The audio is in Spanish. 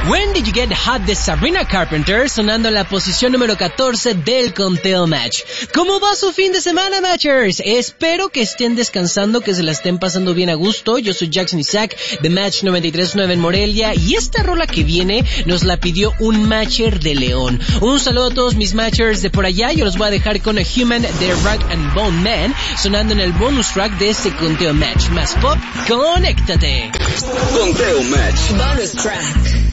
When Did You Get Hot de Sabrina Carpenter, sonando en la posición número 14 del conteo Match. ¿Cómo va su fin de semana, Matchers? Espero que estén descansando, que se la estén pasando bien a gusto. Yo soy Jackson Isaac de Match 93.9 en Morelia, y esta rola que viene nos la pidió un Matcher de León. Un saludo a todos mis Matchers de por allá. Yo los voy a dejar con A Human de Rag and Bone Man, sonando en el bonus track de este conteo Match. Más pop, conéctate. Conteo Match. Bonus track.